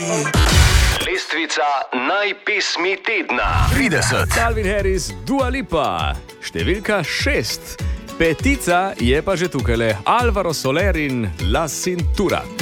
Lestvica najpesmi tedna. 30. Calvin Harris, Dua Lipa, številka 6. Petica je pa že tukaj, Alvaro Soler in La Cintura.